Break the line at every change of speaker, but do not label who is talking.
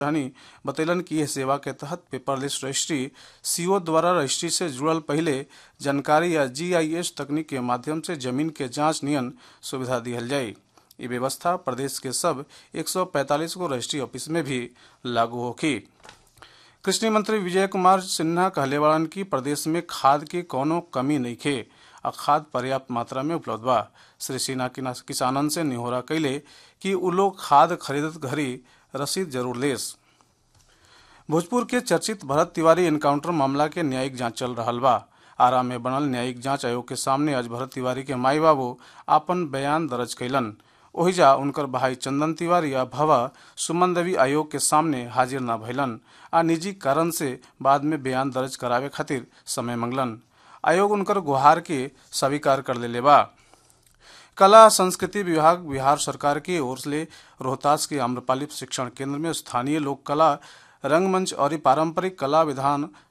रहनी बतैलन कि यह सेवा के तहत पेपरलेस रजिस्ट्री सीओ द्वारा रजिस्ट्री से जुड़ल पहले जानकारी या GIS तकनीक के माध्यम से जमीन के जांच नियन सुविधा दिहल जाये। ये व्यवस्था प्रदेश के सब 145 को रजिस्ट्री ऑफिस में भी लागू होगी। कृषि मंत्री विजय कुमार सिन्हा कहले बाड़न कि प्रदेश में खाद के कोनो कमी नइखे और खाद पर्याप्त मात्रा में उपलब्ध बा। श्री सिन्हा किसानन से निहोरा कैले कि उ लोग खाद खरीदत घड़ी रसीद जरूर लेस। भोजपुर के चर्चित भरत तिवारी एनकाउंटर मामला के न्यायिक जांच चल रहा बा। आरा में बनल न्यायिक जांच आयोग के सामने आज भरत तिवारी के माई बाबू आपन बयान दर्ज कैलन। ओहिजा उनकर भाई चंदन तिवारी आ भवा सुमन देवी आयोग के सामने हाजिर न भइलन आ निजी कारण से बाद में बयान दर्ज करावे खातिर समय मंगलन। आयोग उनकर गुहार के स्वीकार कर लेले बा। कला संस्कृति विभाग बिहार सरकार की ओर से रोहतास के आम्रपाली शिक्षण केंद्र में स्थानीय लोक कला, रंगमंच और पारंपरिक कला विधान